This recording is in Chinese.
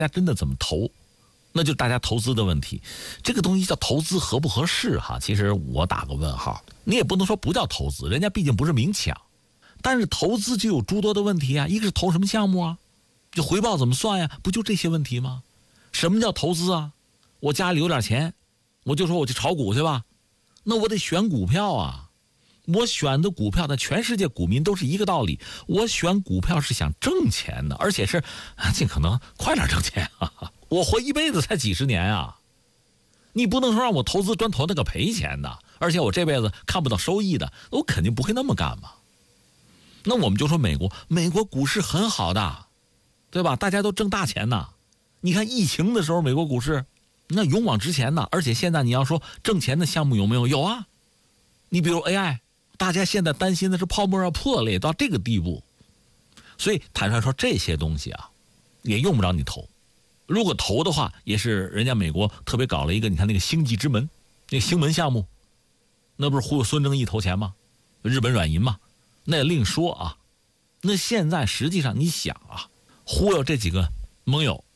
大家真的怎么投，那就大家投资的问题。这个东西叫投资合不合适哈，其实我打个问号。你也不能说不叫投资，人家毕竟不是明抢。但是投资就有诸多的问题啊，一个是投什么项目啊，就回报怎么算呀，不就这些问题吗？什么叫投资啊？我家里有点钱，我就说我去炒股去吧，那我得选股票啊。我选的股票在全世界股民都是一个道理，我选股票是想挣钱的，而且是尽可能快点挣钱啊。我活一辈子才几十年啊，你不能说让我投资专投那个赔钱的，而且我这辈子看不到收益的，我肯定不会那么干嘛。那我们就说美国股市很好的，对吧？大家都挣大钱呢。你看疫情的时候美国股市那勇往直前呢，而且现在你要说挣钱的项目有没有？有啊。你比如 AI， 大家现在担心的是泡沫要破裂到这个地步，所以坦率说这些东西啊也用不着你投。如果投的话，也是人家美国特别搞了一个，你看那个星际之门，那个星门项目，那不是忽悠孙正义投钱吗？日本软银嘛，那也另说啊。那现在实际上你想啊，忽悠这几个盟友